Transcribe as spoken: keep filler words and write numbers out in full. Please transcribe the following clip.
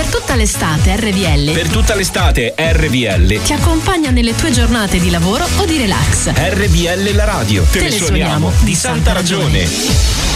Per tutta l'estate R V L Per tutta l'estate R V L ti accompagna nelle tue giornate di lavoro o di relax. R V L la radio. Te, Te le le suoniamo suoniamo di santa ragione.